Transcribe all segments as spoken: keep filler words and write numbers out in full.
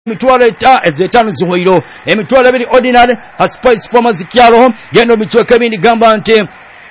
mitwalo etaano zihoiro emitwalo ebiri ordinary Spice Farmers kyalo gendo michoka bindi gamba nti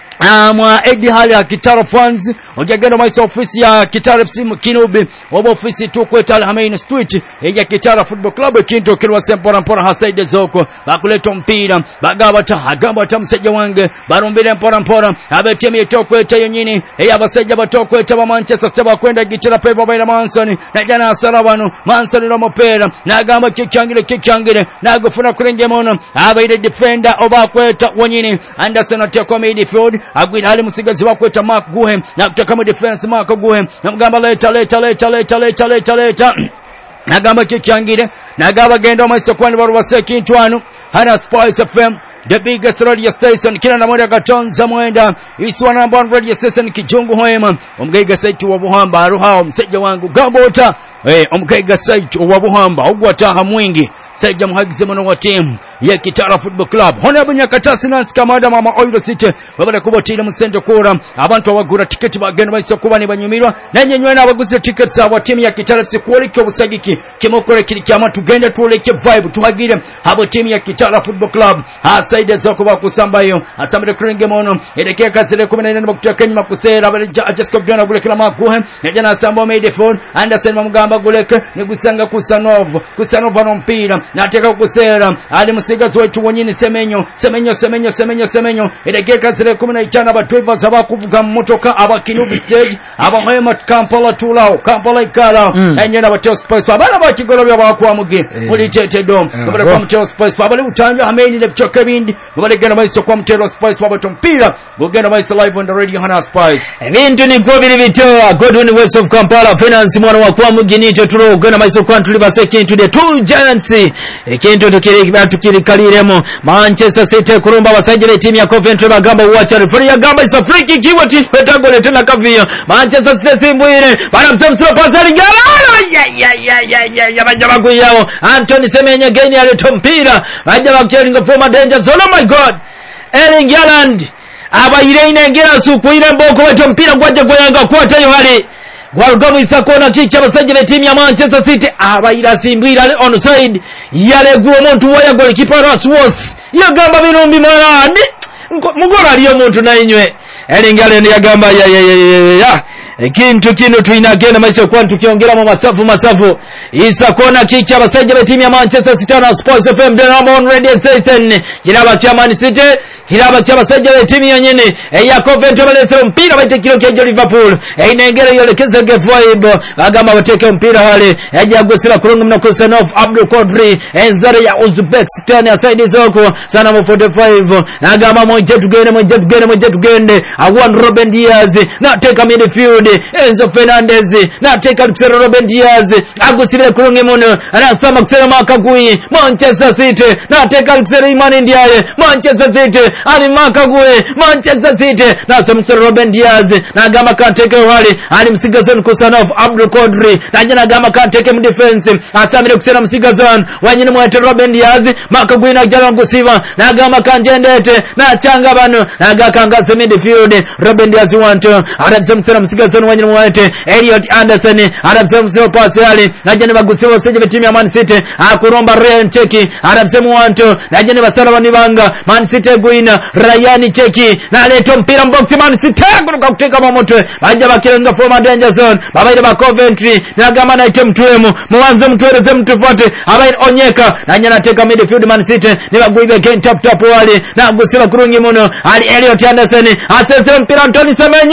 amwa Edi hali ya Kitara Funds ongegendo maisa ofisi ya Kitara F C Kinubi obo ofisi tukweta Alhamain Street ya Kitara Football Club kinto kilwa sempora mpora hasaide zoko bakuleto mpira bagaba ta agamba ta mseja wange barumbile mpora mpora abetemi etokweta yonyini eya baseja batokweta ba Manchester City bakwenda Kitara Peva baina Manson na jana asarabano Manson no mopera na agamba kikyangire kikyangire na agufuna kulenge mono abaide defender obakweta wonyini Anderson ateko midfield agwira ali musigazi wakweta Mark Guhem na kutaka mu defense Mark Guhem namugamba leta leta leta leta leta leta leta nagamba kikyangire nagaba genda omaiso kwani barubase kintwanu hana Spice F M the biggest radio station kila na mwenda katonza mwenda iswa number one radio station kijungu hoema omgaiga site wa Buhamba aruhao mseja wangu gabota eh omgaiga site wa Buhamba ogwataha mwingi seja muhagize mono wa team ya Kitara Football Club hona bunyakatasi nansi kamada mama Oil City babale kubotira musendo kura abantu abagura ticket bagenda baiso kuba ne banyumirwa nanyenywe n'abaguze tickets aba team ya Kitara sikwoleke obusagiki kimokore kiri kyama tugenda tuoleke vibe tuhagire abo team ya Kitara Football Club asaide zoko bakusambayo asambire kurenge mono edekeka kazile kumi na nne bakutaka nyuma kusera abaja Jessica Bjana gule kila makuhe najana asamba made phone Anderson mamugamba guleke negusanga kusanov kusanova no mpira nateka kusera ali musigazi wetu wonyini semenyo semenyo semenyo semenyo semenyo edekeka kazile kumi na tano abatweva zabakuvuga motoka abakinubi stage abahema Kampala tulao Kampala ikala enye na bateo Spice abana bakigorobya bakwamuge muri tete dom kubera kwa mteo Spice abale utanja hameni ne bichoka bindi balegenda maiso kwa mteo Spice babato mpira bogenda maiso live on the radio Hana Spice ebintu ni ko biri bitoa Godwin West of Kampala Finance mwana wa kwa muginito turo genda maiso kwa tulibase kintu de two giants ekintu tukiri batukiri kaliremo Manchester City kurumba basajire timu ya Coventry bagamba watch referee ya gamba is a free kick iwati betagole tena kavia Manchester City simbwire bana msemsura pasali ngala ya ya ya ya ya ya bajaba kuyao Anthony Semenyo geni alito mpira bajaba kyelinga from danger zone. Oh my God Erling Haaland abayire inengera sukuire mboko weto mpira gwaje gwayanga kwata yo hali Gwalgamu isakona kicha abasajire timu ya Manchester City abayira simbwira onside yale guo muntu waya goalkeeper Rashworth yagamba birumbi marani mugora aliyo muntu nainywe Erling Haaland yagamba ya ya ya ya kintu kino tuina gena maisha kwa tukiongera mu masafu masafu isakona kicha abasajire timu ya Manchester City na Sports F M the number one radio station kiraba cha Man City kiraba cha abasajire timu yanyene eya Coventry balese mpira baite kilo kejo Liverpool einengera yolekeza ge vibe bagamba bateke mpira hale yaje gusira kurungu mna Kusanov Abdul Qadri enzare ya Uzbekistan ya side zoko sana mu forty-five nagamba moje tugende moje tugende moje tugende awan Ruben Diaz na take midfield Enzo Fernandez na take Alexander Ruben Diaz agusire kurungu mono anasema kusema makagui Manchester City na take Alexander Imani Ndiaye Manchester City ali makagui Manchester City na Samson Ruben Diaz na gama kan take wali ali Msigazon Kusanov Abdul Qadri na jana gama kan take mu defense asamire kusema Msigazon wanyine mwete Ruben Diaz makagui na jana ngusiva na gama kan jendete na changa bano na gakanga se midfield Ruben Diaz wanto arabsemsera Msigazon wanyine mwete Elliot Anderson arabsemsera pasi ali na jana bagusiva seje timu ya Man City akuromba Ryan Cheki arabsemu wanto na jana basara banibanga Man City guina Ryan Cheki na leto mpira mbox Man City kuruka kuteka mamotwe banja bakirenga from danger zone babaide ba Coventry na gama na item tuemo mwanzo mtueleze mtufuate abaide Onyeka na nyana teka midfield Man City ni baguibe game tap tap wale na gusira kurungi muno ali Elliot Anderson asese mpira Anthony Semenyo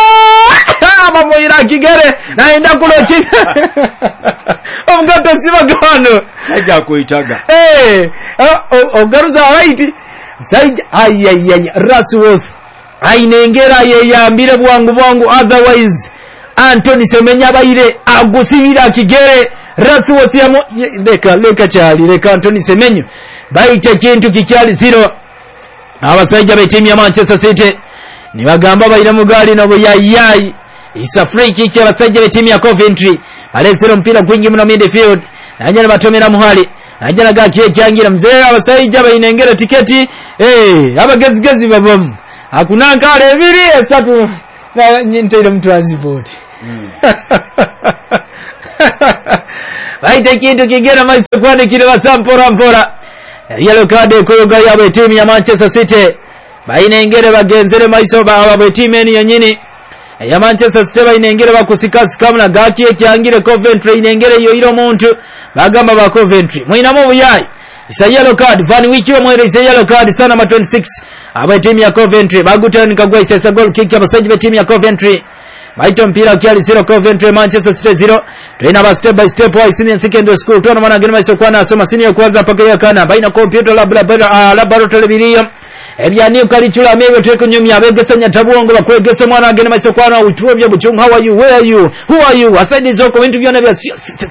mambo ira kigere na enda kulochi omgato siba gano saja kuitaga eh ogaruza right side ay ay ay Rashworth ainengera ye yambire bwangu bwangu otherwise Anthony Semenya bayire agusibira kigere Rashworth yamo leka leka chali leka Anthony Semenyo baite kintu kikyali zero abasajja be timu ya Manchester City ni bagamba bayira mugali nabo yayi isa free kick ya basajja be timu ya Coventry balesero mpira kwingi muno midfield najana batomera muhali najana gakiye kyangira mzee abasajja bayinengera tiketi eh abagezigezi babamu hakuna kale ebiri esatu na nyintire mu transport baita kintu kigera maiso kwani kile basampora mpora yellow card kuyoga yabe timu ya Manchester City baina ingere bagenzere maiso bawe timu eni yanyini ya Manchester City baina ingere bakusikasi kamna gaki ekyangire Coventry inengere yo iro muntu bagamba ba Coventry mwina mu buyayi isa yellow card Van Wiki wa mwere isa yellow card sana ma twenty-six aba timu ya Coventry bagutani kagwa isa goal kick ya basaji timu ya Coventry baito mpira kiali zero Coventry Manchester City zero tuina ba step by step wa senior secondary school tuona mana gani maiso kwana asoma senior kwanza paka kana baina computer laboratory laboratory biliyo ebyani ukalichula mebe teko nyumi abegesanya tabuongo bakwegese mwana agene maiso kwana utuwe bya buchungu. How are you, where are you, who are you aside zoko bintu byona bya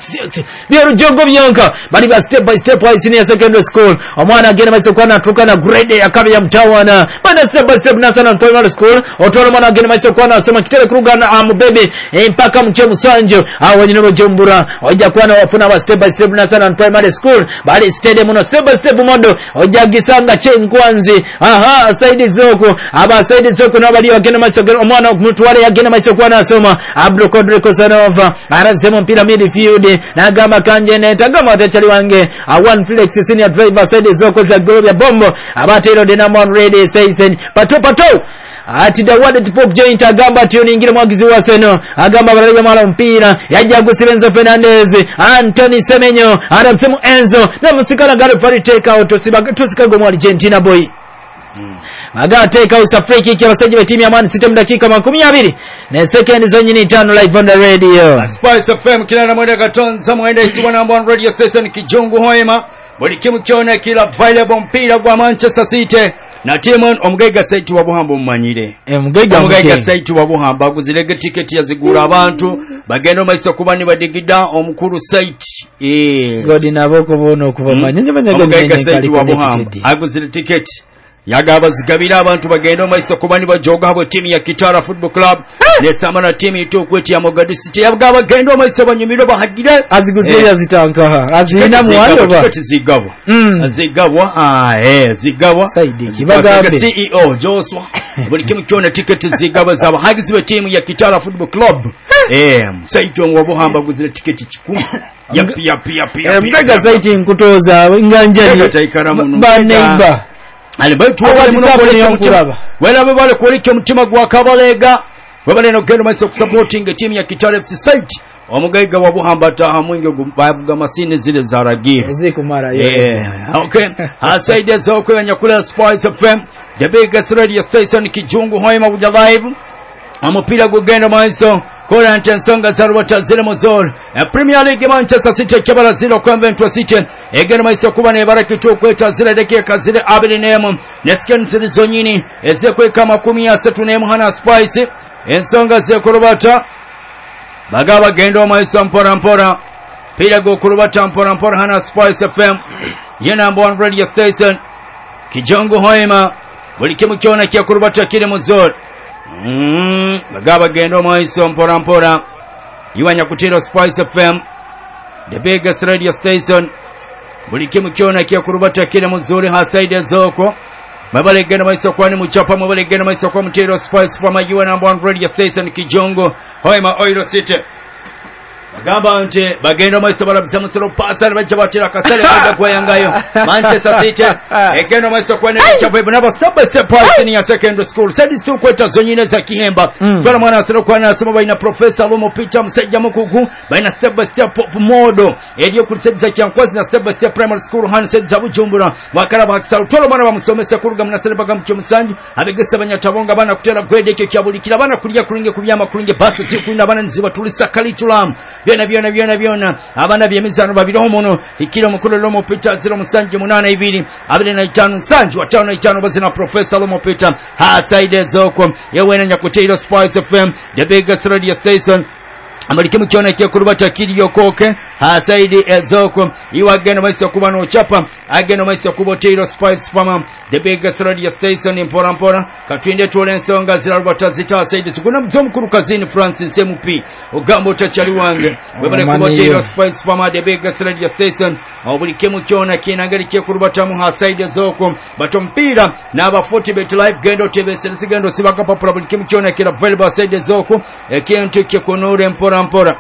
bya rujogo byonka bali ba step by step wa senior secondary school omwana agene maiso kwana tukana grade ya kabe ya mtawana bana step by step national primary school otoro mwana agene maiso kwana asema kitele kurugana amubebe mpaka mke musanjo awo nyino bojumbura oja kwana wafuna ba step by step national primary school bali stadium no step by step modo oja gisanga chenkwanzi aha saidi zoko aba saidi zoko nabali wagena masogero omwana mtu wale yagena masoko na asoma Abdul Qadir Kosanova anasema mpira midfield na gama kanje ne tagama atachali wange a one flex senior driver saidi zoko za golo ya bombo abatero de number ready says pato pato ati da wade tipok joint agamba tioni ingire mwagizi wa Seno agamba barabya mala mpira yaja gusibenza Fernandez Anthony Semenyo anamsemu Enzo na msikana gari fari take out osibaga tusikago mwa Argentina boy Mm. Maga take out free kick ya wasaji wa timu ya Man City dakika makumi abiri na second zone ni tano live on the radio Spice F M kila na mwenda katonza mwenda isiwa na mbon radio station Kijungu Hoima bodi kimu kiona kila available mpira kwa Manchester City na timu omugega site wa Buhamba mmanyire e mugega omugega site wa Buhamba kuzilege ticket ya zigura abantu bagendo maiso kubani badigida omukuru site eh godi naboko bono kuva manyanje banyaga omugega site wa Buhamba aguzile ticket yagaba zigabira abantu bagenda maiso kubani bajoga habo timu ya Kitara Football Club ne samana timu itokweti ya Mogadishu City yagaba gendo maiso banyumiro bahagire aziguzeya zitanka azina muwando ba zigabo zigabo ah eh zigabo saidi kibazabe C E O Joshua buli kimu kyona ticket zigabo zaba hagiziwe timu ya Kitara Football Club eh saito wa Buhamba guzile ticket kikumi yapi yapi yapi mdaga saiti nkutoza nganjani ba neighbor alibaito wale wala bale kuliko mutima gwa Kabalega wabale no gendo maiso supporting team ya Kitara F C site omugaiga wa Buhamba taha mwingi bavuga masine zile zaragira ziko mara yeah okay aside zoko ya nyakula Spice F M the biggest radio station Kijungu Hoima with live amupira gugenda maiso kola ntensonga zarwata zile mozor Premier League Manchester City kibara zero Coventry City egera maiso kuba ne baraki to kweta zile dakika zile abiri nemo nesken zile zonyini ezekwe kama kumi ya setu nemo hana Spice ensonga ze kurubata bagaba gendo maiso mpora mpora pira go kurubata mpora mpora hana Spice F M yena mbon radio station Kijungu Hoima buli kimu kyona kya kurubata kile mozor Mm, bagaba gendo maiso mpora mpora iwanya kutiro Spice F M the biggest radio station buli kimu kyona kya kurubata kile muzuri hasaide zoko mabale gendo maiso kwani muchapa mabale gendo maiso kwa mtiro Spice F M you number one radio station Kijungu Hoima Oil City bagamba nte bagendo maiso barabisa musoro pasal bajabatira kasale baga kwa yangayo Manchester City egendo maiso kwa ne chapo ibunaba step by step price ni ya secondary school said is to kweta zonyine za Kihemba kwa mwana asoro kwa na asoma baina professor Lomo Peter msajja mukuku baina step by step modo ediyo kulisebza kyankwazi na step by step primary school handset za Bujumbura wakaraba akisaru tolo mwana bamusomesa kuruga mnasale baga mkyo musanju abegesa banyatabonga bana kutera grade ekyo kyabulikira bana kuliya kulinge kubyama kulinge basu tikwina bana nziba tulisa kalitulamu byona byona byona byona abana byemizano babiri homono ikiro mukuru Lomo Peter zero musanje munana ibiri abiri na itano sanju watano na itano bazina professor Lomo Peter ha side zoko yewena nyakutiro Spice F M the biggest radio station amalike mukyona kye kurubata kiriyo koke ha side ezoko iwageno maiso kubano chapa ageno maiso kubotero Spice Farm the biggest radio station in Pora Pora katwinde tulensonga zirarubata zita side sikuna mzomukuru kazini Francis M P ogambo tachali wange webale kubotero Spice Farm the biggest radio station obulike mukyona kinangari kye kurubata mu ha side ezoko batompira naba forty bet live gendo T V sigendo sibaka papula bulike mukyona kira available side ezoko ekintu kye kunure mpora mpora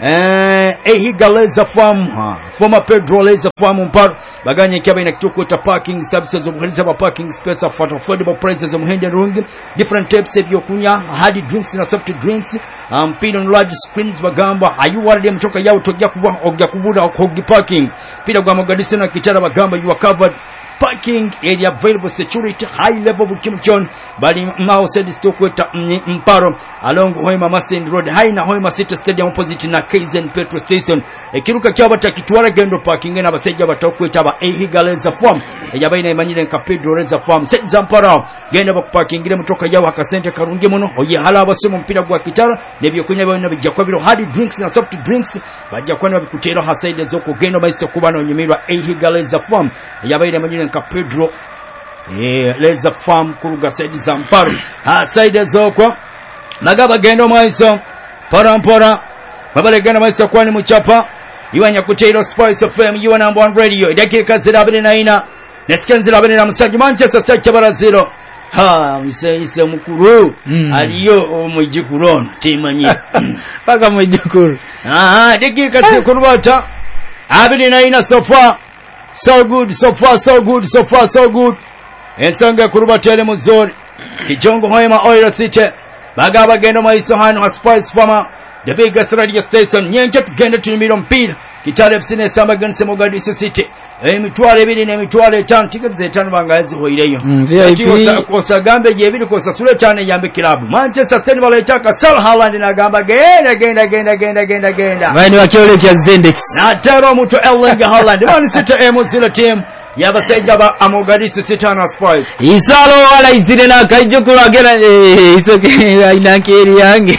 eh Ehiga Laser Farm former Pedro Laser Farm mparo baganye kyaba ina kitukweta parking services obuhaliza ba parking space at affordable prices omuhende rungi different types of yokunya hard drinks na soft drinks um pin on large screens bagamba ayuwarde mtoka yawo tojja kuba ogya kubuda okogi parking pira gwa Mogadishu na Kitara bagamba you are covered parking area available security high level of kimchon bali mao said stokweta mparo along Hoima Masend Road high na Hoima City Stadium opposite na K Z N petrol station ekiruka kyaba takitwara gendo parking na basejja batakweta ba Ehiga Laser Farm yabaina imanyire nka Pedro Laser Farm said zampara genda ba parking ile mtoka yawo akasente karungi muno oye hala abasoma mpira gwa Kitara nebyo kunya byo bijja kwa biro hard drinks na soft drinks bajja kwa babikutera hasaide zoko gendo baiso kuba no nyimirwa Ehiga Laser Farm yabaina imanyire nka Pedro eh Laser Farm kuruga saidi za mparo ha saidi zoko nagaba gendo maiso pora mpora babale gendo maiso kwani muchapa iwanya kutero Spice F M you number one radio dakika zirabiri na ina nesikia zirabiri na musaji Manchester City baraziro ha mise ise mukuru mm. aliyo omujikuron timanyi paka mujikuru ah dakika zikurubata abiri na ina so far so good so far so good so far so good ensanga kurubatele muzori kijongo Hoima Oil City bagaba gendo maiso hano Spice Farmer the biggest radio station nyenje tugenda tunimiro mpira Kitale F C ne samba ganse Mogadishu City emitwale ebiri ne mitwale etaano tigeze etaano bangazi hoireyo ati kosa gambe yebiri kosa sule tane yambe kilabu Manchester City balechaka Sal Haaland na gamba genda genda genda genda genda genda bani wakiole kya Zendex na tero mtu Erling Haaland Man City emuzile team yabaseja ba Mogadishu City na Spice isalo wala izire na kaijukura gena isoke inakeri yange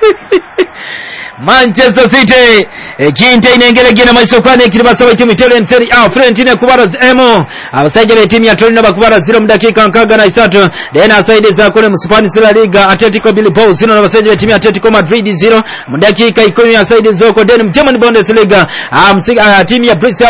Manchester City kinte inengele gena maisokwane kiribasaba timu Italian Serie A Fiorentina kubara emo abasaje be timu ya Torino bakubara zero mu dakika nkaga na isatu dena side za kule mu Spanish La Liga Atletico Bilbao zero na basaje be timu ya Atletico Madrid zero mu dakika ikumi ya side zoko dena mu German Bundesliga amsiga timu ya Borussia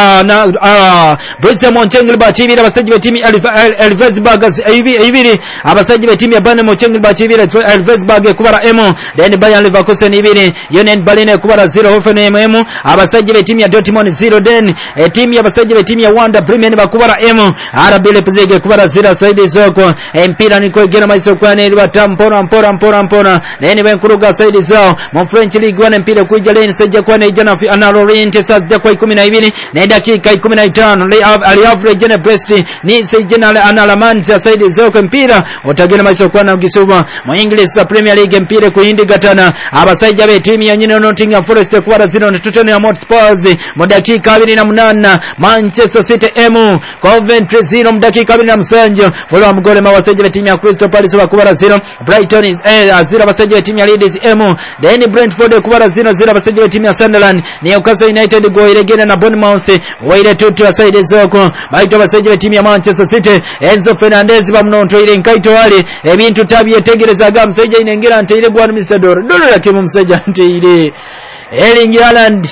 na Borussia Mönchengladbach timu ya basaje be timu Elversberg ibiri abasaje be timu ya Bayern Mönchengladbach ibiri Elversberg kubara emo dena Bayern Leverkusen ibiri Union Berlin kubara zero Hoffenheim abasaje be timu ya Dortmund zero den e timu ya basaje be timu ya Werder Bremen bakubara M R B Leipzig kubara zero saidi zoko empira niko gena maiso kwane iliba tampora mpora mpora mpora nene benkuruga saidi zao mu French League one empira kuja lane saja kwane jana fi Analorient sasa kwa kumi na mbili na dakika kumi na tano ali average na Brest ni sejana Analamanzi saidi zoko mpira utagena maiso kwana ugisuma mu English Premier League empira kuindi gatana abasaje be timu ya Nottingham Forest kubara zero na Tottenham Hotspur mu dakika abiri na munana Manchester City M Coventry zero mu dakika abiri na musanju Fulham gole mawasaje be timu ya Crystal Palace bakubara zero Brighton is eh zero basaje be timu ya Leeds M then Brentford kubara zero zero basaje be timu ya Sunderland Newcastle United go iregena na Bournemouth waire tutu ya side zoko baito basaje be timu ya Manchester City Enzo Fernandez bamnonto ile nkaito wale ebintu tabiye tegereza ga msaje inengera nteire gwa misador dolo yake mumsaje nteire Erling Haaland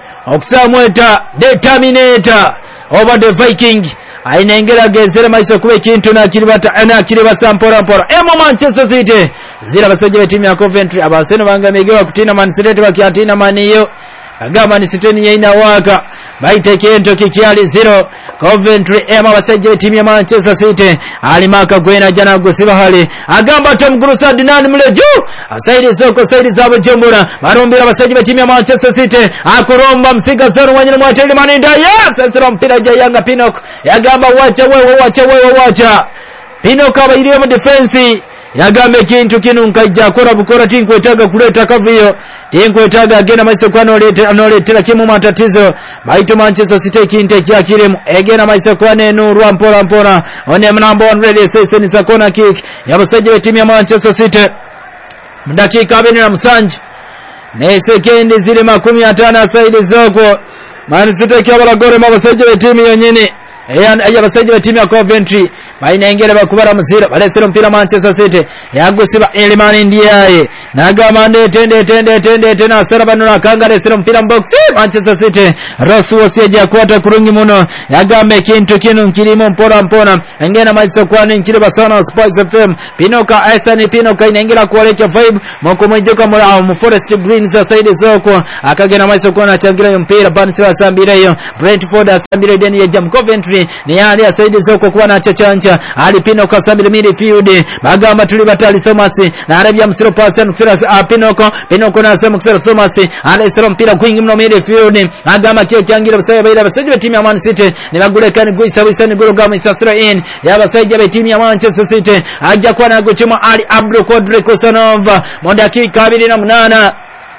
okusamweta determinator over the Viking ainengera gezera maiso kuwe kintu na kiribata ana kiribasa mpora mpora emo Manchester City zira basaje be timu ya Coventry abaseno bangamegewa kutina Man City bakiatina maniyo agama ni siteni ya inawaka baite kento kikiali zero Coventry ema basaje timu ya Manchester City alimaka gwena jana gusiba hali agamba Tom Grusad nani mule juu asaidi soko saidi zabo jombura barombira basaje timu ya Manchester City akuromba msiga zero wanyine mwateli maninda yes sasa mpira jayanga Pinok yagamba wacha wewe wacha wewe wacha Pinok aba iliyo defense yagambe kintu kinu nkaija kora bukora tinkwetaga kuleta kaviyo tinkwetaga agena maiso kwano olete anoletera kimu matatizo baito Manchester City kinte kya kiremu egena maiso kwane nurwa mpora mpora one number one ready session za corner kick yabasaje timu ya Manchester City dakika abiri na musanju ne sekendi zile makumi atano saidi zoko Man City kyabala gore mabasaje timu yonyene Eyan ayabasajja ba timu ya Coventry bayinengera bakubara muzira balesera mpira Manchester City yagusiba Elimani ndiyaye nagamba ndetende tende tende tena sarabano akanga lesera mpira box Manchester City Rasu wasije kwata kurungi muno yagambe kintu kinu nkirimo mpora mpona ngena maiso kwani nkire basana Spice F M Pinoka Asani Pinoka inengera kuoleka vibe moko mwijeka mu Forest Greens aside zoko akagena maiso kwana achangira mpira Barnsley asambira hiyo Brentford asambira deni ya Jam Coventry ni hali ya saidi zoko kuwa na chachanja hali Pinoka asambira midfield bagamba tuli batali Thomas na Arabia msiro pasi nukisira Pinoka Pinoka na asemu kusira Thomas alesera mpira kuingi mno midfield agamba kio kiangira basaya baida basajja ba timu ya Man City ni bagulekani guisa wisa ni gulugamu isasira in ya basajja ba timu ya Manchester City ajja kwa na guchima Ali Abdul Qadir Kosanova mu dakika abiri na munana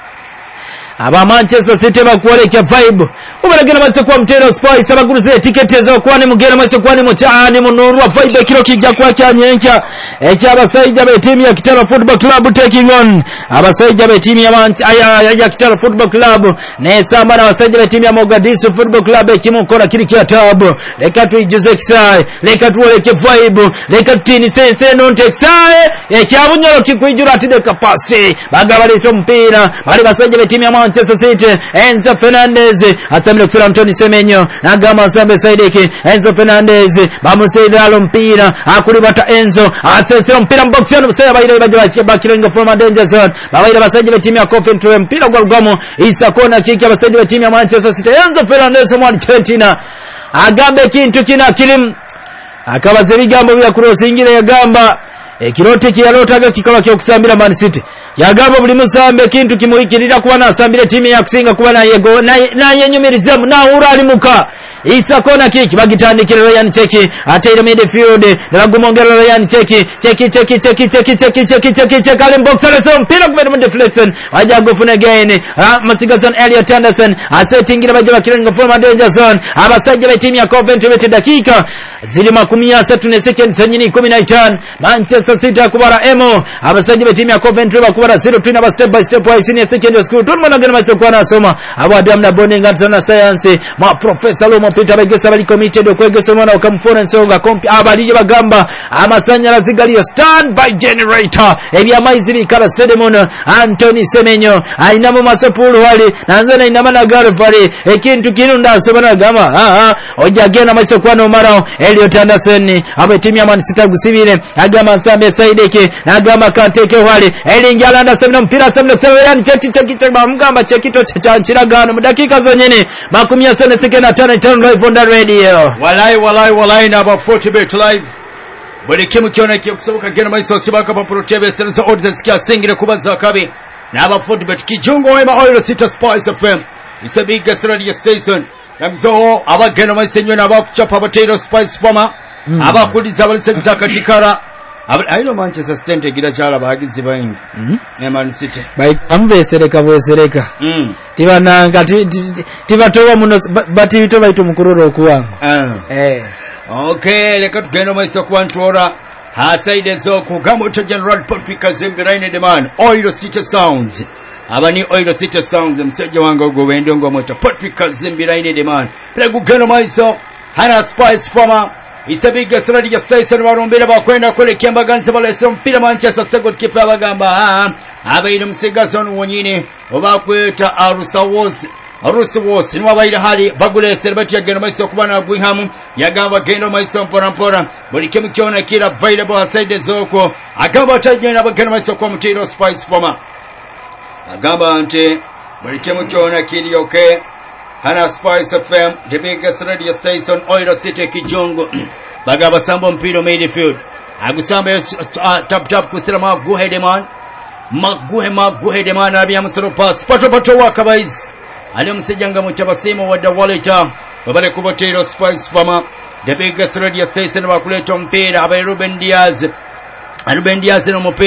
aba Manchester City bakuoleka vibe ubaragera macho kwa mtero Spice abaguruze ticket zo kwani mugera macho kwani muchani munurwa vibe kilo kijja kwa chanyencha ekya abasajja be timu ya Kitara Football Club taking on abasajja be timu ya Manchester ya Kitara Football Club ne samara abasajja be timu ya Mogadishu Football Club ekimukora kiri kya tabu leka tuijuze kisai leka tuoleke vibe leka tini sense non texae ekya bunyoro kikwijura atide capacity bagabali so mpira bali basajja be timu ya Manchester City Enzo Fernandez asamile kusura Anthony Semenyo nagama asambe Saidiki Enzo Fernandez bamusaidalo mpira akulibata Enzo atsetsera mpira box yano busaya bayire baje bakirenga from danger zone babayire basajja be timu ya Coventry mpira gwa rugamo isa kona kiki abasajja be timu ya Manchester City Enzo Fernandez mu Argentina agambe kintu kina kilim akabaze bigambo bya crossingire yagamba ekirote kiyalotaga kikaba kyo kusambira Man City yagamba buli musambe kintu kimuhikirira kuba nasambire timu ya kusinga kuba na yego na yenyumirizamu na urali muka isa kona kiki bagitandikira Ryan Cheki atayire midfield nabagumongera Ryan Cheki Cheki Cheki Cheki Cheki Cheki Cheki Cheki Cheki ale box ale mpira kumene mu deflection aja gofuna again Masigason Elliot Anderson asetingira baje bakirenga from danger zone abasajja be timu ya Coventry bete dakika zili makumi asatu ne seconds nyini kumi na tano Manchester City akubara emo abasajja be timu ya Coventry bakubara zero twina ba step by step wa senior secondary school tulmana gana masoko na soma abadamu na bonding and science ma professor lo Peter bagesa bali committed okwegesa mwana okamfona nsonga kompi abalije bagamba amasanyalazi gali stand by generator ebi amaizi kala stadium Anthony Semenyo aina mu masapulu wali nanzana inama na garfari ekintu kinunda asobana gama ha ha ojagena masoko no marao Elliot Anderson abetimya Man City gusibire agama nsambe Saideke agama kanteke wali elingala Anderson mpira samne tsewerani cheki cheki cheki mugamba chekito cha chiragano mu dakika zonyene makumi asane sekena tano live on the radio walai walai walai na about forty bit live bali kimu kiona kiyokusoboka gena maiso sibaka pa protebe senza audience kia singire kubaza kabi na about forty bit kijungo wema oil City Spice F M is a big radio station namzo abagena maisenyo na abakuchapa potato Spice Farmer abakuliza balisenza katikara aino Manchester City gira chala bagizi bayingi ne Man City bai amvesereka bwesereka mm tibana ngati tibatowa muno bati bito baito mukuroro okuwango eh okay leka tugenda maiso kwantora hasaide zoko gamoto General Patrick Kazemberaine de man Oil City Sounds abani Oil City Sounds mseje wangu ugo wende ngo moto Patrick Kazemberaine de man pele gugeno maiso hana Spice Farmer isabiga siradi ya station warumbira bakwenda kule Kiambaganza balesera mpira Manchester City kipa bagamba abaire musigason wonyine obakweta Arusa Wars Arusa Wars ni wabaire hali bagule serbati ya geno maiso kubana Gwingham yagamba geno maiso mpora mpora buli kimu kiona kila available aside zoko agamba tajena bageno maiso kwa mtiro Spice Farmer agamba ante buli kimu kiona kili okay Hana Spice F M, the biggest radio station, Oil City Kijongo. Bagaba sambo mpiro midfield. Agusamba uh, tap tap kusira maguhe deman. Maguhe maguhe deman abia msoro pass. Pato pato wakabaiz. Ali msejanga mchabasimo wada waleta. Babale kubotero Spice Farmer. The biggest radio station wakuleto mpira. Abai Ruben Diaz. Ruben Diaz no mpira.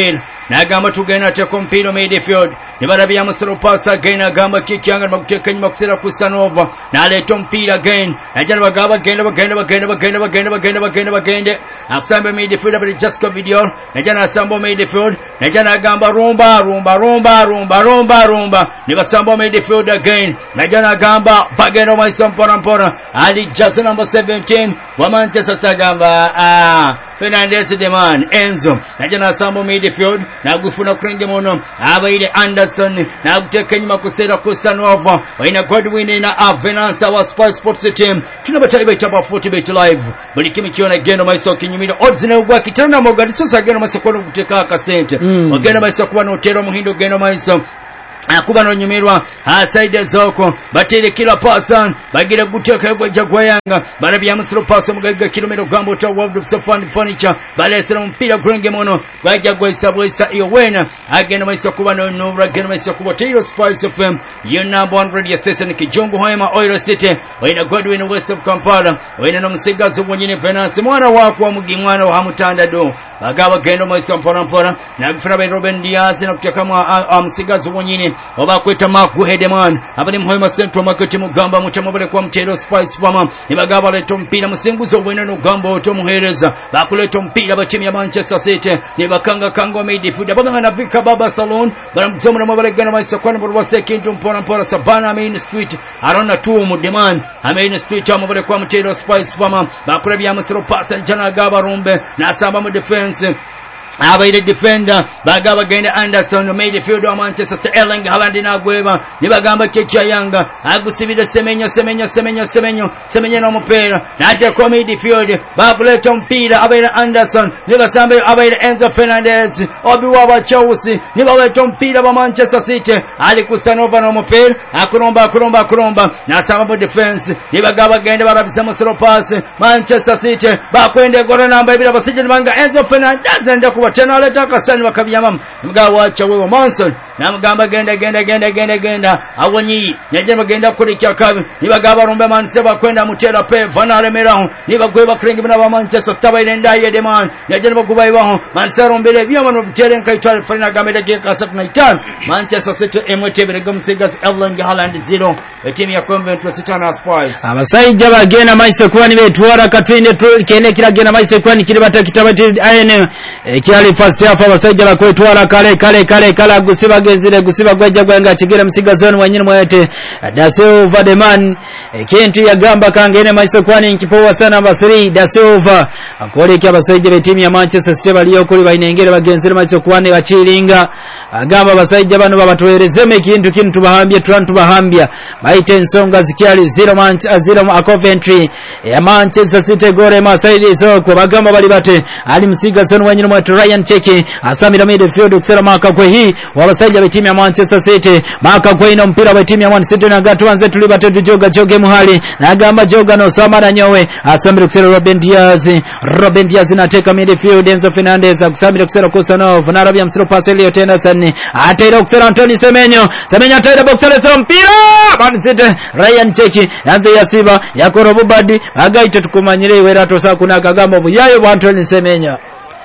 nagamba tugenda teko mpira midfield nibarabya musoro pass again agamba kikyanga makuteka nyuma kusera kusanova naleto mpira again najana bagaba bagenda bagenda bagenda bagenda bagenda bagenda bagenda bagenda afsambe midfield abali Jasco video najana asambo midfield najana agamba rumba rumba rumba rumba rumba rumba nibasamba midfield again najana agamba bagenda maiso mpora mpora ali just number seventeen wa Manchester Sagamba ah Fernandez the man Enzo najana asambo midfield nagufuna kurenge mono abaile Anderson naguteka nyuma kusera kusanova waina Godwin na Avenance wa Spurs Sports team tunabatali baita ba forty bet live buli kimi kiona gendo maiso kinyumira odds na ugwa kitana mogadiso sageno maiso kono kuteka akasente mm. Ogenda maiso kuba no tero muhindo gendo maiso akuba no nyumirwa ha side zoko batire kila person bagira guteka yagwa jagwa yanga barabya musoro paso mugaga kilomero gambo ta World of Fun Furniture balesera mpira kurenge mono bajagwa isabo isa iyo wena agenda maiso kuba no nubra agenda maiso kuba Tiro Spice F M your number one radio station Kijungu Hoima Oil City waina Godwin West of Kampala waina no musigazo wonyine Finance mwana wako wa mugimwana wa hamutanda do bagaba gendo maiso mpora mpora na bifuna ba Ruben Diaz na kutaka kama musigazo wonyine oba kweta maku hedeman abali mhoima Central Market mugamba mutamobale kwa Mtero Spice Farm nibagaba leto mpira musinguzo bwena no gamba otomuhereza bakuleto mpira bachimi ya Manchester City nibakanga kango midfield abanga na Vika Baba Salon baramzomo na mabale gana maisa kwa nbwa sekindu mpora mpora Sabana Main Street arona tu mudeman Main Street amobale kwa Mtero Spice Farm bakulebya musoro pasa jana gaba rumbe na samba mu defense abaire defender bagaba genda Anderson no midfield wa Manchester Erling Haaland na gweba nibagamba kekya yanga agusibira Semenyo Semenyo Semenyo Semenyo Semenyo no mupira nate ko midfield babuleta mpira abaire Anderson nibasambe abaire Enzo Fernandez obiwa ba Chelsea nibaweta mpira wa Manchester City ali kusanova no mupira akuromba akuromba akuromba na samba defense nibagaba genda barabisa musoro pass Manchester City bakwende gora namba ibira basije banga Enzo Fernandez enda watena leta kasani wakabiyama mgawa wacha wewe Manson na mgamba genda genda genda genda genda awonyi nyaje bagenda kuri kyakabi nibagaba rumbe manseba kwenda mutera pe vanale meraho nibagweba krengi bana ba Manchester tabaire ndaye de man nyaje bagubayi baho mansero mbele bya mano butere nkaitwale fana gamede ke kasatu na itano Manchester City emwetebere gamsigas Erling Haaland zero timu ya Coventry City na Spurs abasayija bagenda maise kwani betwara katwinde kene kila gena maise kwani kiri batakitaba ayene kyali first half abasajja bakwetwala kale kale kale kala gusiba gezire gusiba gwajja gwanga kigera msigazoni wanyine mwete da Silva the man ekintu yagamba kangene maiso kwani nkipowa sana number three da Silva akole kya abasajja be timu ya Manchester City bali yokuli bayinengere bagenzire maiso kwani bachiringa agamba abasajja bano babatwerezeme kintu kintu bahambye turantu bahambya baite ensonga zikyali zero Manchester zero Coventry ya Manchester City gore masaidi soko bagamba bali bate ali msigazoni wanyine mwete Ryan Cheki asamira midfield kusera maka kwa hii wabasajja be timu ya Manchester City maka kwa ino mpira wa timu ya Man City na gatu wanze tulibate tujoga joge muhali na gamba joga no samara nyowe asamira kusera Ruben Diaz Ruben Diaz nateka midfield Enzo Fernandez asamira kusera Kusanov na Arabia msiro paseli yotenda sani ataira kusera Anthony Semenyo Semenyo ataira boxele sera mpira Man City Ryan Cheki yanze yasiba yakoro bubadi agaite tukumanyire wera tosa kuna kagamba buyayo wa Anthony Semenyo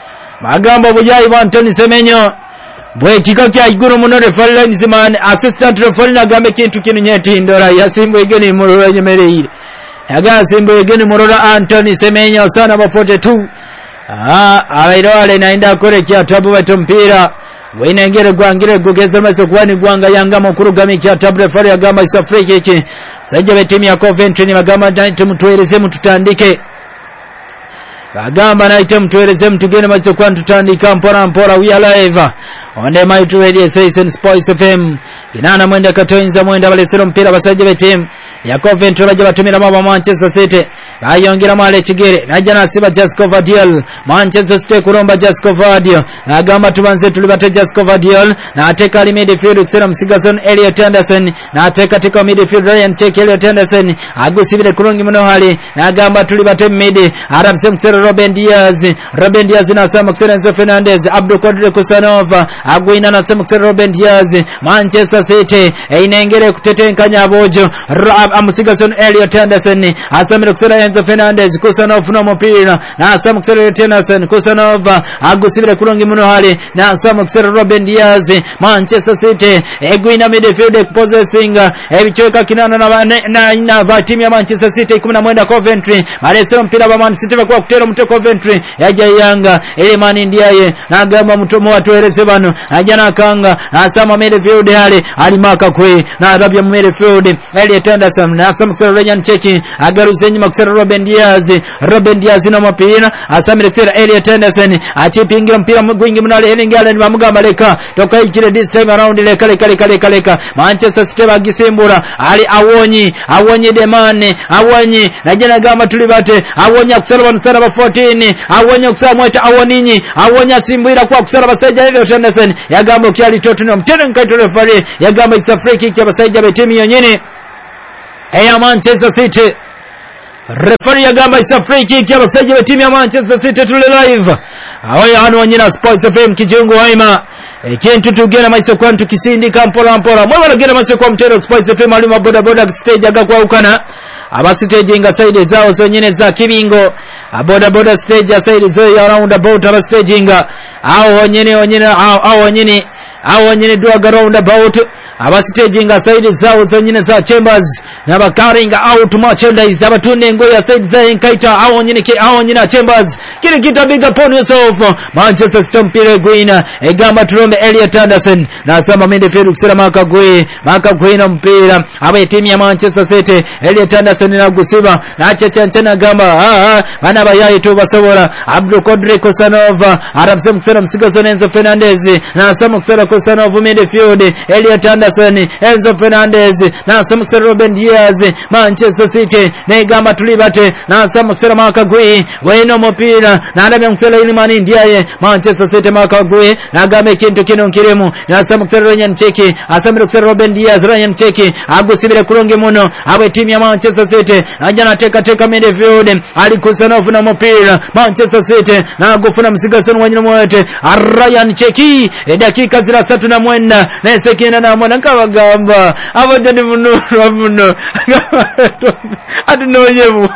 magambo bujayi bwa Anthony Semenyo bwe kika kya iguru munore Fallen Zimane assistant referee nagambe kintu kinu nyeti ndora yasimbo igeni murora nyemereyire yaga simbo igeni murora Anthony Semenyo sana ba forty-two ah abairo wale naenda kore kya tabu wetu mpira wenengere gwangire gugeza maso kwani gwanga yanga mukuru gami kya tabu referee agamba isafrike iki sajja betimu ya Coventry ni magamba ndani mutwereze mututandike agamba naite mtueleze mtugene macho kwa tutandika mpora mpora we are live on the my radio station Spice F M inana mwenda katoinza mwenda balesero mpira basaje betem ya Coventry baje batumira mama Manchester City bayongira male kigere naja nasiba Jasco Vadiol Manchester City kuromba Jasco Vadiol agamba tubanze tulibate Jasco Vadiol na ateka ali midfield kusera Msigazon Elliot Anderson na ateka tika midfield Ryan Cheki Elliot Anderson agusibire kurungi muno hali na agamba tulibate mid Arab Semsero Ruben Diaz Ruben Diaz na Sam Enzo Fernandez Abdul Qadir Kusanova Aguina na Sam Ruben Diaz Manchester Manchester City inengere kutetenkanya abojo amusigason Elliot Anderson asamira kusera Enzo Fernandez Kusanov no mupira na asamu kusera Tennyson Kusanov agusibira kulongi muno hali na asamu kusera Ruben Diaz Manchester City egwina midfield possessing ebichoka kinana na na ina va timu ya Manchester City kumi na moja Coventry malesero mpira wa Man City kwa kutera mto Coventry yaja Yanga ile mani ndiaye na gamba mtomo watu ereze bano ajana kanga asama midfield hali alimaka kwe na arabia midfield Elliot Anderson na asamu kusera Ryan Cheki agaruze nyuma kusera Ruben Diaz Ruben Diaz na mapira asamira kusera Elliot Anderson achipingira mpira mwingi mnale elingala ni bamugamba leka toka ikire this time around leka leka leka leka leka Manchester City bagisimbura ali awonyi awonyi demane awonyi najana gamba tulibate awonya kusera banusara ba fourteen awonya kusera mweta awoninyi awonya simbira kwa kusera basaija Elliot Anderson yagamba kyali Tottenham tena nkaito referee yagamba it's a free kick ya basaija be timu yonyene ya Manchester City. Referee yagamba it's a free kick ya basaija be timu ya Manchester City tuli live awaya hano wanyina Sports F M kijungu haima ekintu tugena maiso kwantu kisindika mpora mpora mwewe nagena maiso kwa mtero Sports F M alima boda boda stage aga kwa ukana aba stage inga side zao zonyene za kibingo boda boda stage ya side zao around about aba stage inga ao wanyene wanyene ao wanyene ao wanyene do around about aba stage inga side zao zonyene za Chambers na bakaringa out merchandise aba tunengo ya side za Nkaita ao wanyene ke ao wanyene Chambers kile kita big upon yourself Manchester City pire gwina egamba turombe Elliot Anderson na sama midfield kusira maka gwe maka gwina mpira aba timu ya Manchester City Elliot Anderson na gusiba na chachana gamba ah bana bayayi to basobora Abdul Qadir Kusanov arabse kusira msigazo Enzo Fernandez na sama kusira Kusanov midfield Elliot Anderson Enzo Fernandez na sama kusira Ruben Diaz Manchester City na gamba tulibate na sama kusira maka gwe weno mpira na ndabya kusira ilimani ndiaye Manchester City maka gwe na game kintu kino nkiremu na sama kusira Ryan Cheki asamira kusira Ruben Diaz Ryan Cheki agusibira kulonge muno abe timu ya Manchester City ajana teka teka midfield alikusana ufuna mpira Manchester City na gufuna msigaso wanyina mwete Ryan Cheki dakika zira tatu na mwenda na sekina na mwana nkabagamba abadani muno muno adunoyebu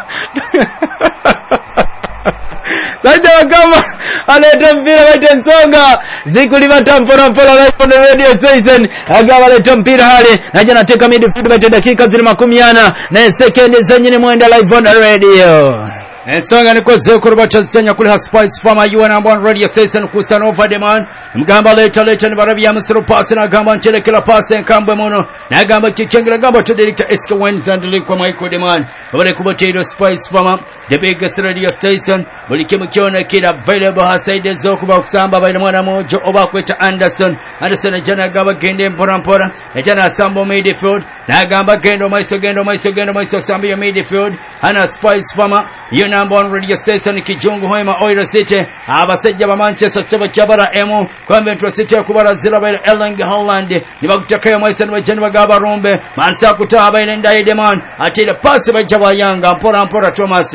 Saida kama aleta mpira waite Nsonga zikulibata mpora mpora live on the radio station agawa aleta mpira hali najana teka midfield baita dakika zile makumiana na second zenyine mwenda live on the radio Nsonga niko zekuru bachazanya kuli Spice Farmer you and one radio station kusana over demand mgamba leta leta ni barabi ya msiro pasi na gamba nchele kila pasi nkamba mono na gamba kikengela gamba to director Eska Wednesday ndili kwa Michael demand wale kubotedo Spice Farmer the biggest radio station wale kimukiona kila available hasaide zokuba kusamba baina mwana mojo oba kweta Anderson Anderson jana gamba gende mpora mpora na jana sambo midfield na gamba gendo maiso gendo maiso gendo maiso sambo ya midfield ana Spice Farmer you number one radio station kijungu hoima Oil City abasajja ba Manchester City cyabara emu Coventry City kubara zira ba Erling Haaland nibagutakaye Mason wajeni bagaba rombe mansa kutaba ile ndaye demand atile pass ba jaba Yanga mpora mpora Thomas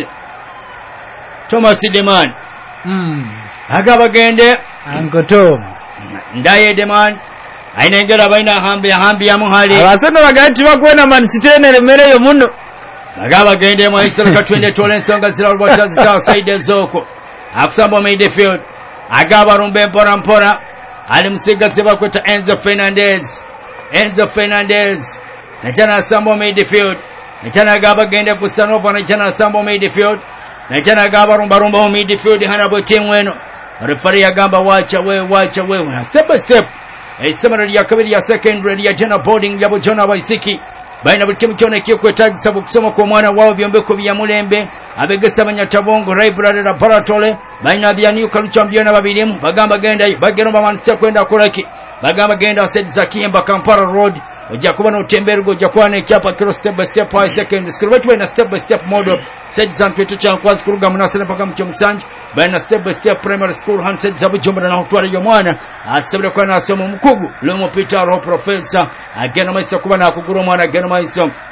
Thomas demand mm agaba gende angoto ndaye demand ainengera baina hambi hambi ya muhali abasana bagati bakwena Man City ne mereyo muno Agaba gende mwaisira katwende tole Nsonga zira rubata zita side zoko akusamba midfield agaba rumbe mpora mpora alimsiga ziba kweta Enzo Fernandez Enzo Fernandez najana sambo midfield najana agaba gende kusanopa najana sambo midfield najana agaba rumba rumba midfield hana bo team weno referee agamba wacha we wacha we step by step esema ya kabiri ya second ya jana boarding yabo Jona Waisiki baina bulkimu kyone kiko tagi sabu kusoma kwa mwana wao byombeko bya mulembe abegesa abanyatabongo library na paratole baina bya new champion babirimu bagamba genda bagero bamanitse kwenda kuraki bagamba genda said zakiyemba Kampala road ojja kuba no tembergo ojja kwana ekyapa kilo step by step by second school wetu na step by step model said zantwetu chankwazi kuruga munasana paka mcho msanje baina step by step primary school hanset zabu jombra na hotwala yo mwana asabira kwa na somo mkugu lomo Peter ro professor agena maisa kuba na kuguru mwana agena maisa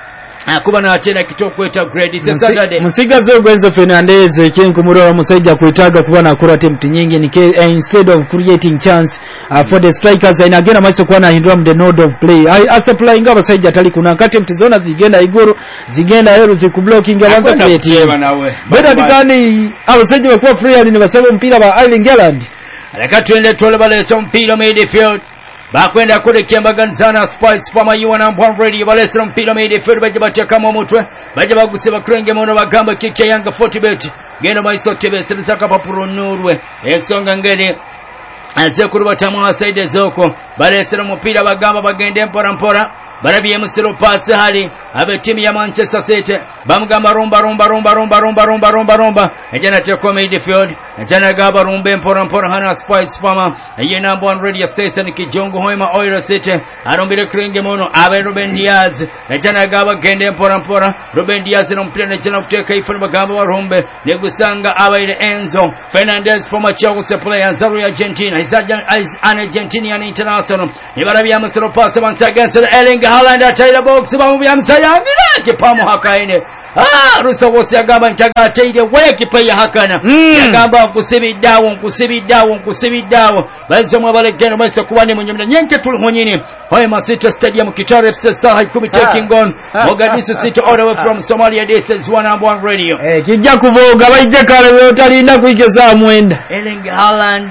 akuba na tena kitokweta grade this Saturday musigaze Gwenzo Fernandez kingu murora musajja kuitaga kuba na kura attempt nyingi ni uh, instead of creating chance uh, for the strikers and again amacho kuwa na hindura the node of play as a playing abasajja tali kuna kati mtizona zigenda iguru zigenda hero zikublocking abanza creative beta dikani abasajja bakuwa free and basaba mpira ba Erling Haaland alaka twende tole bale cho mpira midfield bakwenda kule kiambaganzana Spice Farmer you and one ready balesera mpira midfield baje bateka mu mutwe baje bagusiba kurenge mono bagamba kike Yanga forty bet genda maiso tebe saka papuro nurwe ensonga ngene aze kuruba tamu side zoko balesera mpira bagamba bagende mpora mpora barabiye musiro pass hali abe timu ya Manchester City bamugamba romba romba romba romba romba romba romba romba ejana teko midfield ejana gaba rumbe mpora mpora hana Spice Farmer ye number one radio station Kijongo Hoima Oil City arombire kringe mono abe Ruben Diaz ejana gaba gende mpora mpora Ruben Diaz no mpira ejana kuteka ifuni bagamba warumbe negusanga abe Enzo Fernandez former Chelsea player Zaru ya Argentina is an Argentinian international ibarabiya musiro pass once against Erling Haaland atayira box bamu ya msayangira kipamu hakaine ah rusa wose yagamba ntaga atayire weki paya hakana mm. yagamba kusibidawo kusibidawo kusibidawo bazo mwabale geno base kubane munyumna nyenke tulihonyini Hoima City Stadium Kitale F C Saha ikubi taking on Mogadishu City all the way from Somalia. This is one number one radio eh kijja kuvoga bayije kale otalinda kuigeza mwenda Erling Haaland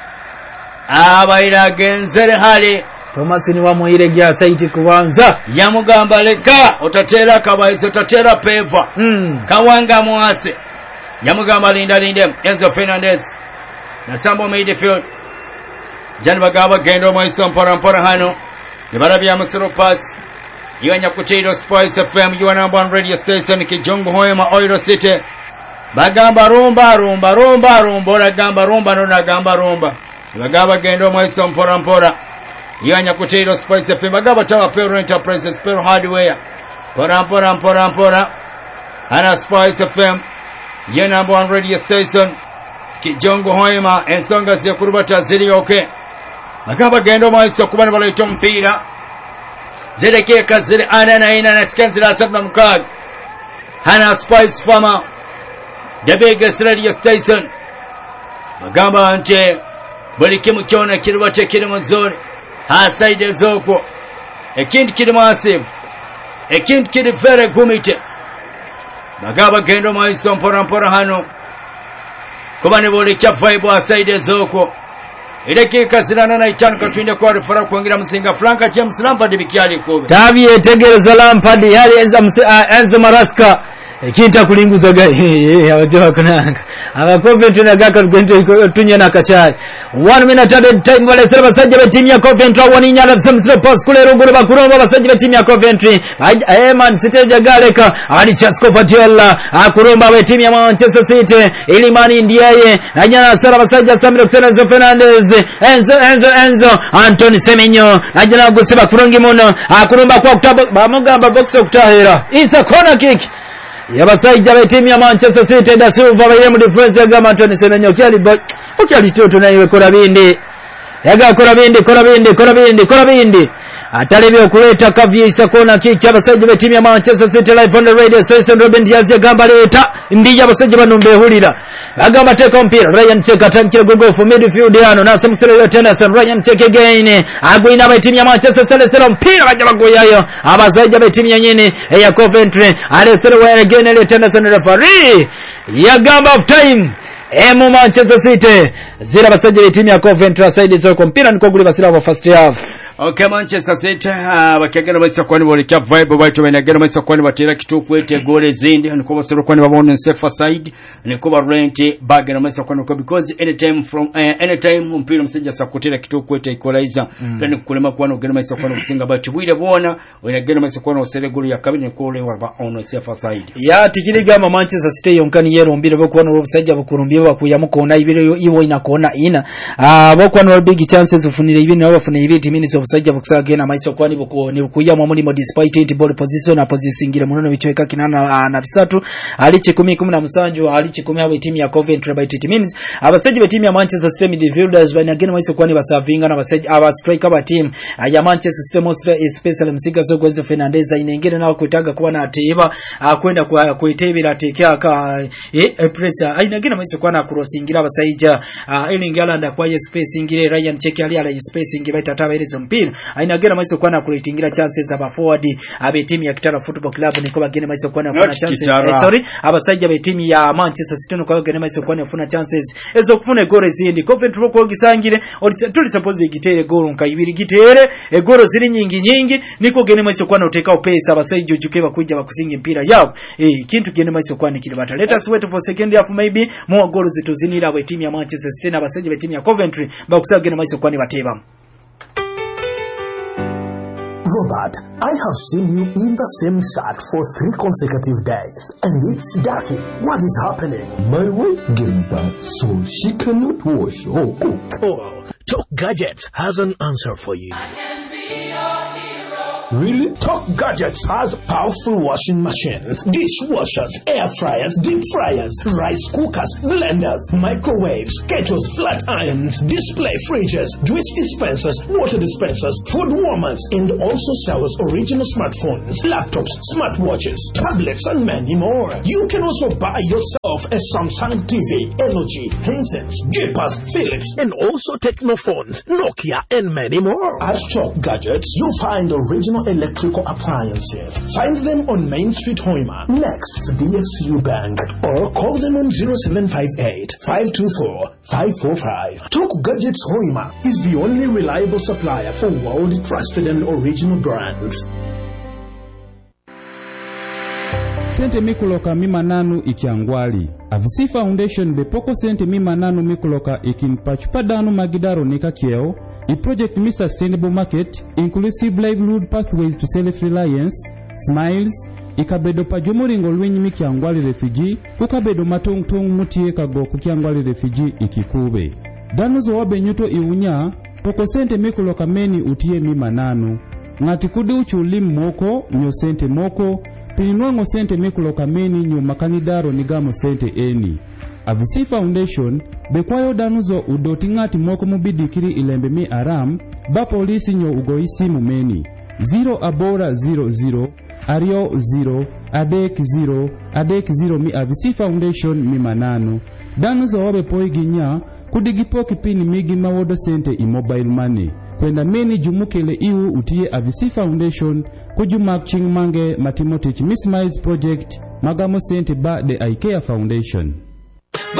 abaira genzere hali Thomas ni wa muire gya site kubanza yamugamba leka otatera kabayizo otatera peva mm. kawanga muase yamugamba linda linde Enzo Fernandez na sambo midfield jani bagaba gendo maiso mpora mpora hano nibarabya musiro pass yanya kutiro Spice F M you number one radio station Kijongo Hoima Oil City bagamba rumba rumba rumba rumba bagamba rumba no nagamba rumba bagaba gendo maiso mpora mpora yanya kutiro Spice F M bagaba tawa Pero Enterprises Pero Hardware pora pora pora pora ana Spice F M ye number one radio station Kijongo Hoima ensonga ze kurubata ziri okay bagaba gendo maiso kubana balaito mpira zileke kaziri ana na ina na skanzira sabna mkad hana Spice Farmer the biggest radio station bagamba ante buli kimu kyona kirubate kirimu nzuri ha side zoko ekintu kiri massive ekintu kiri very gumite bagaba gendo maiso mpora mpora hano kuba ne buli kya vibe ha side zoko idakika zirana na itano katwinde kwa rifara kuingira msinga Franka James Lampard bikyali kube tabi etegereza Lampard yali enza enza Maraska kinta kulinguza ga abajewa kunanga abakoventry na gaka rugendo tunye na kachai one minute added time wale sera basajja be team ya Coventry waninya na samsira pass kule ruguru bakuromba basajja be team ya Coventry Eman Siteja Galeka ali Chasco Fatiola akuromba be team ya Manchester City Ilimani ndiye anyana sera basajja Samiro Enzo Fernandez Enzo Enzo Enzo Anthony Semenyo ajana gusiba kurongi mono akuromba kwa kutaba bamugamba box okutahera isa corner kick yabasajja be team ya Manchester City da Silva bayire mu defense ya gama Anthony Semenyo kyali okyali toto nayiwe kola bindi yaga kola bindi kola bindi kola bindi kola bindi atalebyo kuleta kavyisa kona kick abasajja be team ya Manchester City live on the radio station Ruben Diaz yagamba leta ndija abasajja banombe hulira agamba teka mpira Ryan Cheka tankira gogo for midfield yano na samselo Tennyson Ryan Cheka again agwina be team ya Manchester City sero mpira bajaba goyayo abasajja be team ya nyene ya Coventry alesero wa again le Tennyson referee yagamba of time emu Manchester City zira basajja be team ya Coventry side zoko mpira niko guli basira wa first half. Okay, Manchester City bakagera bayisa kwani boleka vibe baito benagera bayisa kwani batera kituku ete gole zindi niko basero kwani babone safe side niko ba rent bagera bayisa kwani ko because anytime from uh, anytime mpira msija sakutera kituku ete equalizer tani mm. kulema kwani ogera bayisa kwani kusinga bati bwire bona wenagera bayisa kwani osere gole ya kabine niko le wa on safe side ya tikiriga ma Manchester City yonkani yero mbire bokwano obusajja bukurumbye bakuyamukona ibiro ibo inakona ina ah bokwano big chances ufunire ibintu abafune ibiti minutes of abasajja bakusagena maiso kwani buko ni kuya mu mulimo despite it ball position na posisingira munono bichweka kinana na bisatu ali kumi kumi na musanju ali kumi abo timu ya Coventry by it means abasajja be timu ya Manchester City midfielders bani agena maiso kwani basavinga na abasajja aba striker ba team ya Manchester City most especially msiga so Gwenzo Fernandez inengere nawo kutaga kuba na ateba kwenda kwa kuitebera tekea ka eh pressure ainagena maiso kwana crossingira abasajja Erling Haaland kwa space ingire Ryan Cheki ali ala space ingire tataba ile mpira ainagena maiso kwana kuitingira chances aba forward abe timu ya Kitara Football Club niko bagene maiso kwana kuna chances eh, sorry abasajja be timu ya Manchester City niko bagene maiso kwana kuna chances ezo kufuna goal zindi Coventry ko gisangire tuli suppose gitere goal nkayibiri gitere e goal ziri nyingi nyingi niko gene maiso kwana uteka upesa abasajja ujuke bakuja bakusinga mpira yao eh kintu gene maiso kwana kilibata let us wait for second half maybe more goals zituzinira aba timu ya Manchester City na abasajja be timu ya Coventry bakusagena maiso kwana bateba. Robert, I have seen you in the same shirt for three consecutive days, and it's dirty. What is happening? My wife gave birth, so she cannot wash or cook. Oh, Talk Gadgets has an answer for you. Really? Talk Gadgets has powerful washing machines, dishwashers, air fryers, deep fryers, rice cookers, blenders, microwaves, kettles, flat irons, display fridges, juice dispensers, water dispensers, food warmers, and also sells original smartphones, laptops, smartwatches, tablets, and many more. You can also buy yourself a Samsung T V, L G, Hisense, Jeepers, Philips, and also Technophones, Nokia, and many more. At Talk Gadgets, you'll find original electrical appliances. Find them on Main Street, Hoima, next to D F C U Bank, or call them on zero seven five eight, five two four, five four five. Talk Gadgets Hoima is the only reliable supplier for world trusted and original brands. Sente mikuloka mima nanu ikiangwali. Avisi Foundation bepoko sente mima nanu mikuloka ikimpachupadanu magidaro nika kieo. The project means sustainable market, inclusive livelihood pathways to self-reliance, smiles, ikabedo pajomuringo lwenyi mikiangwali refugee, ukabedo matong tong mutie kago kukiangwali refugee ikikube. Danuzo wabe nyuto iunya, poko sente mikuloka meni utie mima nanu. Ngati kudi uchuli moko, nyo sente moko, pininwango sente mikuloka meni nyo makanidaro nigamo sente eni. Avisi Foundation bekwayo danuzo udoti ngati moko mubidikiri ilembe mi aram ba polisi nyo ugoisi mumeni zero abora zero zero ario zero adek zero adek zero mi Avisi Foundation mi manano danuzo wabe poiginya kudigipoki pini migi mawodo sente i mobile money kwenda meni jumukele iu utie Avisi Foundation kujumak chingmange Matimotich Miss Miles Project magamo sente ba de I Care Foundation.